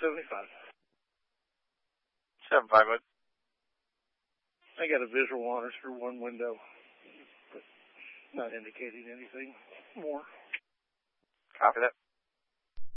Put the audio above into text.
75. 75, bud. I got a visual on her through one window, but not indicating anything more. Copy that.